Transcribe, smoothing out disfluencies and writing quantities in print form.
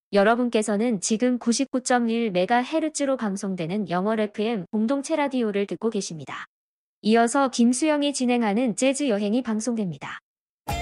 여러분께서는 지금 99.1MHz로 방송되는 영월 FM 공동체 라디오를 듣고 계십니다. 이어서 김수영이 진행하는 재즈 여행이 방송됩니다.